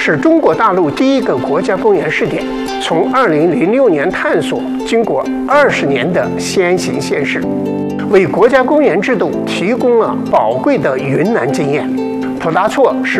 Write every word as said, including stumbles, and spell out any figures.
是中国大陆第一个国家公园试点，从二零零六年探索，经过二十年的先行先试，为国家公园制度提供了宝贵的云南经验。普达措是